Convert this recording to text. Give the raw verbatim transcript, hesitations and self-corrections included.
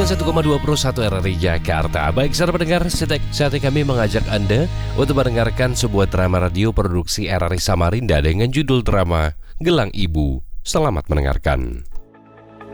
dengan satu koma dua puluh satu R R I Jakarta. Baik, saudara pendengar, saatnya kami mengajak Anda untuk mendengarkan sebuah drama radio produksi R R I Samarinda dengan judul drama Gelang Ibu. Selamat mendengarkan.